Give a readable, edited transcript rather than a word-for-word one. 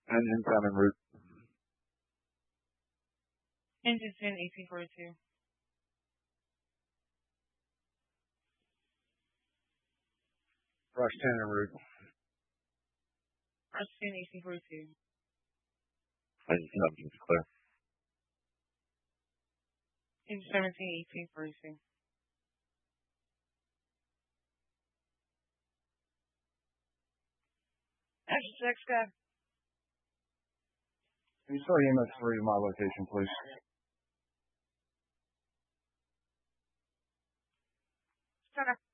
And incoming route. Engine 10, 1842. Rush 10 en route. Rush 10, 1842. Engine 17 is clear. Engine 17, 1842. Action check, Scott. Can you start EMS 3 to my location, please? Scott.